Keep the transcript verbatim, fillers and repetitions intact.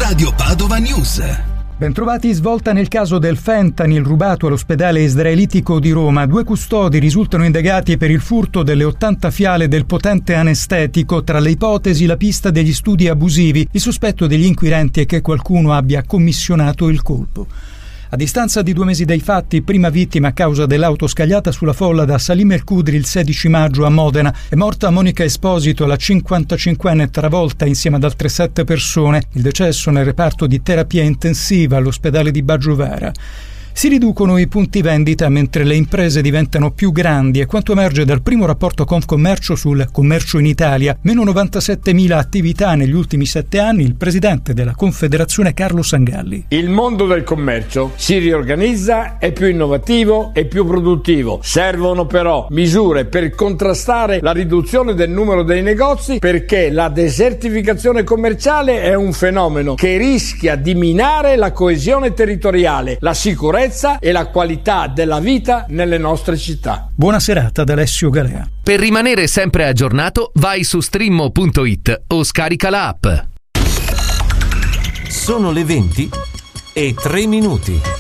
Radio Padova News. Bentrovati. Svolta nel caso del fentanyl rubato all'ospedale israelitico di Roma. Due custodi risultano indagati per il furto delle ottanta fiale del potente anestetico. Tra le ipotesi la pista degli studi abusivi. Il sospetto degli inquirenti è che qualcuno abbia commissionato il colpo. A distanza di due mesi dai fatti, prima vittima a causa dell'auto scagliata sulla folla da Salim El Kudri il sedici maggio a Modena. È morta Monica Esposito, la cinquantacinquenne travolta insieme ad altre sette persone. Il decesso nel reparto di terapia intensiva all'ospedale di Baggiovara. Si riducono i punti vendita mentre le imprese diventano più grandi, e quanto emerge dal primo rapporto Confcommercio sul commercio in Italia, meno novantasettemila attività negli ultimi sette anni, il presidente della Confederazione Carlo Sangalli. Il mondo del commercio si riorganizza, è più innovativo e più produttivo. Servono però misure per contrastare la riduzione del numero dei negozi, perché la desertificazione commerciale è un fenomeno che rischia di minare la coesione territoriale, la sicurezza e la qualità della vita nelle nostre città. Buona serata da Alessio Galea. Per rimanere sempre aggiornato, vai su streammo punto it o scarica la app. Sono le venti e tre minuti.